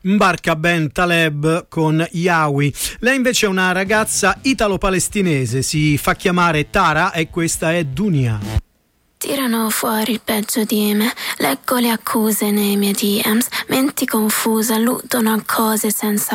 Imbarca Ben Taleb con Yawi. Lei invece è una ragazza italo-palestinese, si fa chiamare Tara e questa è Dunia. Tirano fuori il peggio di me, leggo le accuse nei miei DMs, menti confuse, alludono a cose senza